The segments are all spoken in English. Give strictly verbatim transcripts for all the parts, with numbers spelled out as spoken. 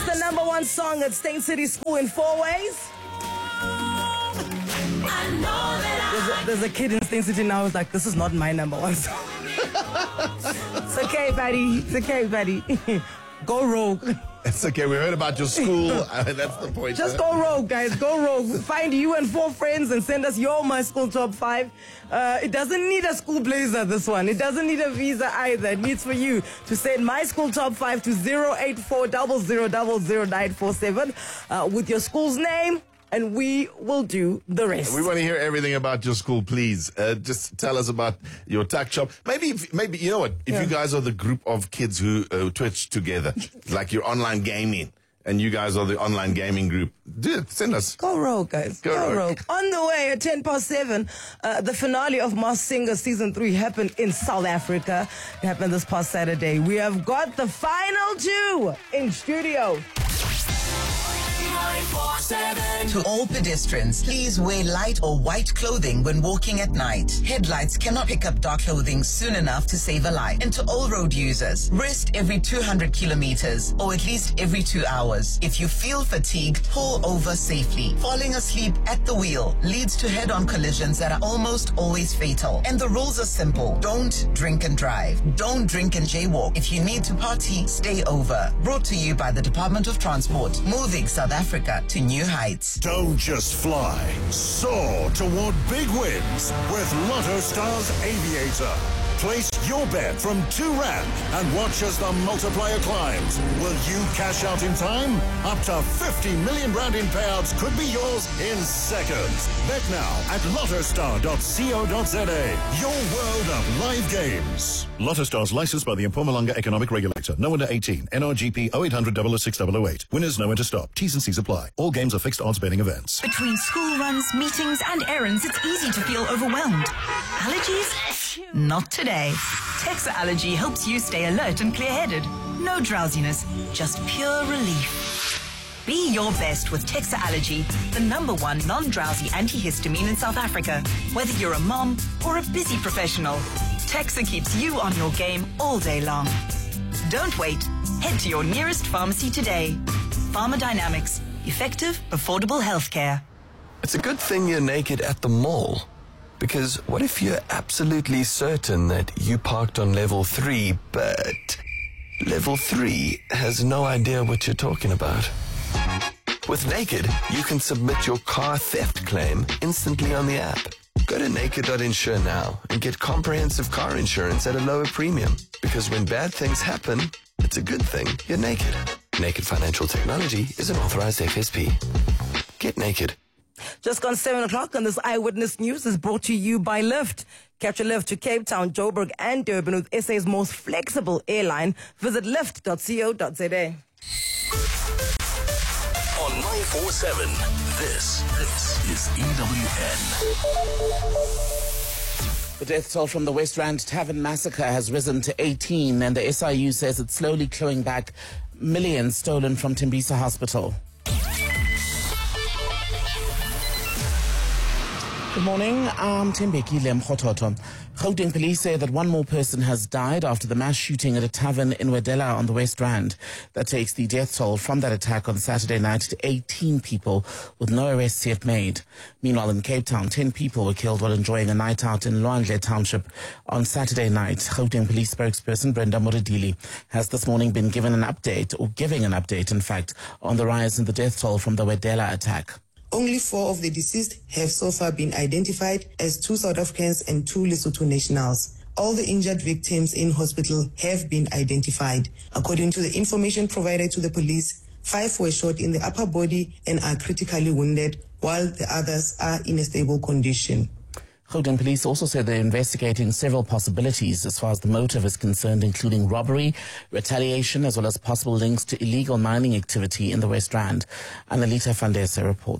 What's the number one song at Stain City School in four ways? There's a, there's a kid in Stain City now who's like, this is not my number one song. It's okay, buddy. It's okay, buddy. Go rogue. It's okay. We heard about your school. Uh, that's the point. Just go rogue, guys. Go rogue. Find you and four friends and send us your My School Top five. Uh, it doesn't need a school blazer, this one. It doesn't need a visa either. It needs for you to send My School Top five to zero eight four zero zero zero zero nine four seven uh, with your school's name, and we will do the rest. We want to hear everything about your school, please. Uh, just tell us about your tuck shop. Maybe, if, maybe you know what? If yeah. you guys are the group of kids who uh, Twitch together, like your online gaming, and you guys are the online gaming group, do it. Send us. Go rogue, guys. Go, Go rogue. rogue. On the way at ten past seven, uh, the finale of Masked Singer Season three happened in South Africa. It happened this past Saturday. We have got the final two in studio. To all pedestrians, please wear light or white clothing when walking at night. Headlights cannot pick up dark clothing soon enough to save a life. And to all road users, rest every two hundred kilometers or at least every two hours. If you feel fatigued, pull over safely. Falling asleep at the wheel leads to head-on collisions that are almost always fatal. And the rules are simple. Don't drink and drive. Don't drink and jaywalk. If you need to party, stay over. Brought to you by the Department of Transport, moving South Africa to new heights. Don't just fly, soar toward big wins with Lotto Stars Aviator. Place your bet from two rand and watch as the multiplier climbs. Will you cash out in time? Up to fifty million rand in payouts could be yours in seconds. Bet now at lottostar dot co dot za. Your world of live games. Lotto Stars licensed by the Mpumalanga Economic Regulator. No under eighteen. N R G P oh eight hundred double oh six double oh eight. Winners know when to stop. T's and C's apply. All games are fixed odds betting events. Between school runs, meetings and errands, it's easy to feel overwhelmed. Allergies? Not today. Texa Allergy helps you stay alert and clear-headed. No drowsiness, just pure relief. Be your best with Texa Allergy, the number one non-drowsy antihistamine in South Africa. Whether you're a mom or a busy professional, Texa keeps you on your game all day long. Don't wait. Head to your nearest pharmacy today. Pharmadynamics. Effective, affordable healthcare. It's a good thing you're naked at the mall. Because what if you're absolutely certain that you parked on level three, but level three has no idea what you're talking about? With Naked, you can submit your car theft claim instantly on the app. Go to naked dot insure now and get comprehensive car insurance at a lower premium. Because when bad things happen, it's a good thing you're naked. Naked Financial Technology is an authorized F S P. Get naked. Just gone seven o'clock, and this Eyewitness News is brought to you by Lyft. Catch a Lyft to Cape Town, Joburg and Durban with S A's most flexible airline. Visit lyft dot co dot za. On nine four seven, this, this is E W N. The death toll from the West Rand Tavern massacre has risen to eighteen, and the S I U says it's slowly clawing back millions stolen from Tembisa Hospital. Good morning, I'm Tembeki Lemkhototo. Gauteng police say that one more person has died after the mass shooting at a tavern in Wedella on the West Rand. That takes the death toll from that attack on Saturday night to eighteen people, with no arrests yet made. Meanwhile, in Cape Town, ten people were killed while enjoying a night out in Lwandle Township on Saturday night. Gauteng police spokesperson Brenda Moridili has this morning been given an update, or giving an update, in fact, on the rise in the death toll from the Wedella attack. Only four of the deceased have so far been identified as two South Africans and two Lesotho nationals. All the injured victims in hospital have been identified. According to the information provided to the police, five were shot in the upper body and are critically wounded, while the others are in a stable condition. Gauteng police also said they're investigating several possibilities as far as the motive is concerned, including robbery, retaliation, as well as possible links to illegal mining activity in the West Rand. Annalita Fandesa reports.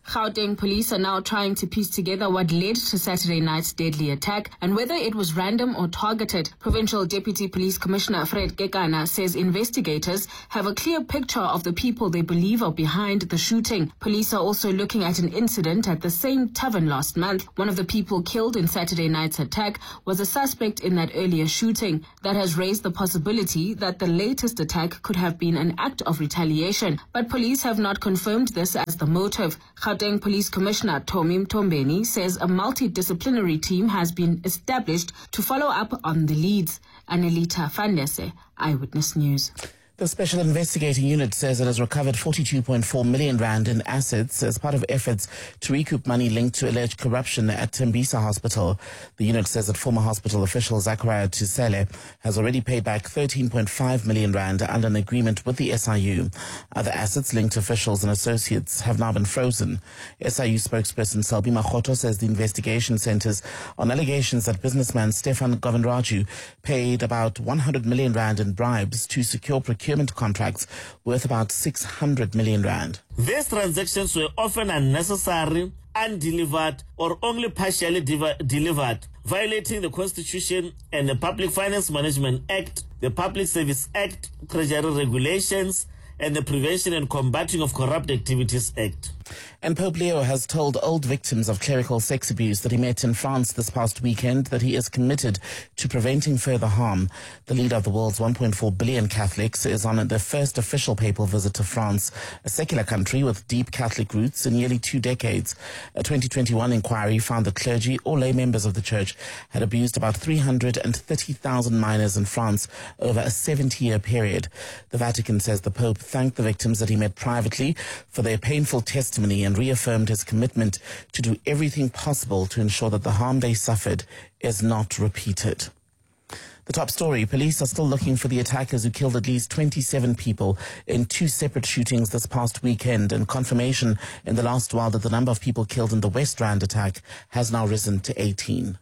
Gauteng police are now trying to piece together what led to Saturday night's deadly attack and whether it was random or targeted. Provincial Deputy Police Commissioner Fred Kekana says investigators have a clear picture of the people they believe are behind the shooting. Police are also looking at an incident at the same tavern last month. One of the people killed in Saturday night's attack was a suspect in that earlier shooting. That has raised the possibility that the latest attack could have been an act of retaliation, but police have not confirmed this as the motive. Gauteng Police Commissioner Tommy Mtombeni says a multidisciplinary team has been established to follow up on the leads. Anelita Fandese, Eyewitness News. The Special Investigating Unit says it has recovered forty-two point four million rand in assets as part of efforts to recoup money linked to alleged corruption at Tembisa Hospital. The unit says that former hospital official Zachariah Tusele has already paid back thirteen point five million rand under an agreement with the S I U. Other assets linked to officials and associates have now been frozen. S I U spokesperson Selby Makgoto says the investigation centers on allegations that businessman Stefan Govindraju paid about one hundred million rand in bribes to secure procurement procurement contracts worth about six hundred million rand. These transactions were often unnecessary, undelivered, or only partially de- delivered, violating the Constitution and the Public Finance Management Act, the Public Service Act, Treasury Regulations, and the Prevention and Combating of Corrupt Activities Act. And Pope Leo has told old victims of clerical sex abuse that he met in France this past weekend that he is committed to preventing further harm. The leader of the world's one point four billion Catholics is on their first official papal visit to France, a secular country with deep Catholic roots in nearly two decades. A twenty twenty-one inquiry found that clergy or lay members of the church had abused about three hundred thirty thousand minors in France over a seventy-year period. The Vatican says the Pope thanked the victims that he met privately for their painful testimony and reaffirmed his commitment to do everything possible to ensure that the harm they suffered is not repeated. The top story, police are still looking for the attackers who killed at least twenty-seven people in two separate shootings this past weekend, and confirmation in the last while that the number of people killed in the West Rand attack has now risen to eighteen.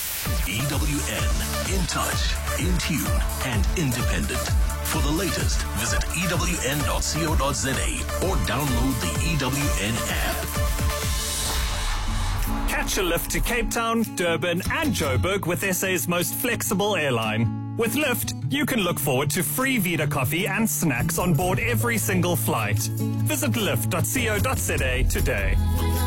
E W N, in touch, in tune, and independent. For the latest, visit E W N dot co dot za or download the E W N app. Catch a lift to Cape Town, Durban and Joburg with S A's most flexible airline. With Lyft, you can look forward to free Vita coffee and snacks on board every single flight. Visit lyft dot co dot za today.